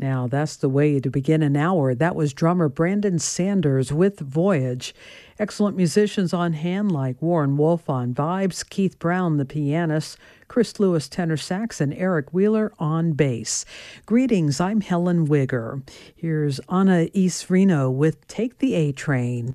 Now, that's the way to begin an hour. That was drummer Brandon Sanders with Voyage. Excellent musicians on hand like Warren Wolf on vibes, Keith Brown, the pianist, Chris Lewis, tenor sax, and Eric Wheeler on bass. Greetings, I'm Helen Wigger. Here's Anna Isrino with Take the A Train.